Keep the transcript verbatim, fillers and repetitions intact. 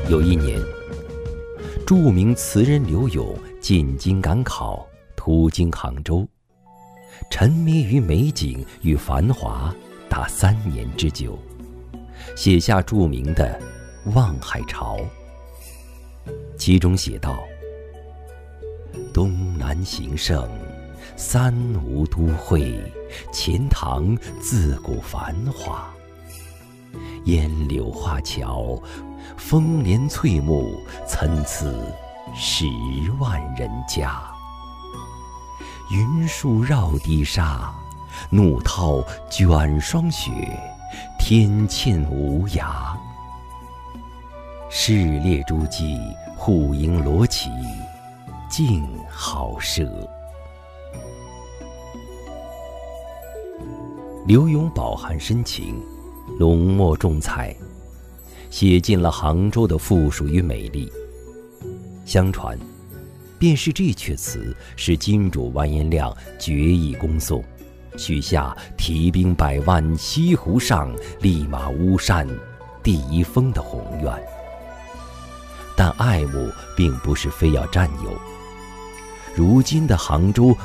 有一年，著名词人柳永进京赶考，途经杭州，沉迷于美景与繁华达三年之久，写下著名的《望海潮》。其中写道：东南形胜，三吴都会，钱塘自古繁华。烟柳画桥，风帘翠幕，参差十万人家。云树绕堤沙，怒涛卷霜雪，天堑无涯。市列诸暨，户牨罗绮，静好舍。柳永饱含深情，浓墨重彩，写尽了杭州的富庶与美丽。相传，便是这阙词使金主完颜亮决意攻宋，许下提兵百万西湖上，立马巫山第一峰的宏愿。但爱慕并不是非要占有，如今的杭州